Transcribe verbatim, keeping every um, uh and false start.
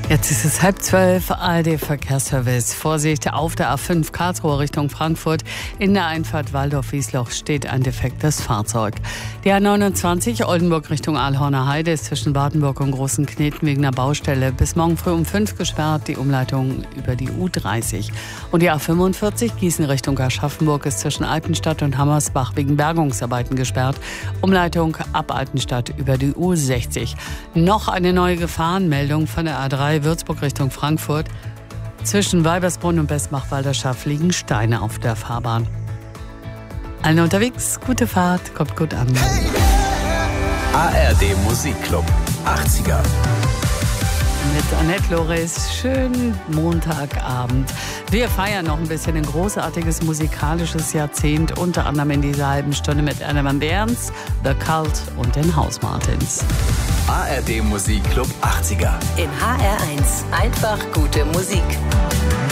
Jetzt ist es halb zwölf, A R D-Verkehrsservice. Vorsicht, auf der A fünf Karlsruhe Richtung Frankfurt. In der Einfahrt Waldorf-Wiesloch steht ein defektes Fahrzeug. Die A neunundzwanzig Oldenburg Richtung Aalhorner Heide ist zwischen Wartenburg und Großen Kneten wegen einer Baustelle bis morgen früh um fünf gesperrt. Die Umleitung über die U dreißig. Und die A fünfundvierzig Gießen Richtung Aschaffenburg ist zwischen Altenstadt und Hammersbach wegen Bergungsarbeiten gesperrt. Umleitung ab Altenstadt über die U sechzig. Noch eine neue Gefahrenmeldung von der A drei Würzburg Richtung Frankfurt. Zwischen Weibersbrunn und Bestmach-Walderschaft liegen Steine auf der Fahrbahn. Allen unterwegs, gute Fahrt, kommt gut an. A R D Musikclub achtziger. Mit Annette Loris, schönen Montagabend. Wir feiern noch ein bisschen ein großartiges musikalisches Jahrzehnt, unter anderem in dieser halben Stunde mit Anna Van Berns, The Cult und den House Martins. A R D Musikclub achtziger. In H R eins. Einfach gute Musik.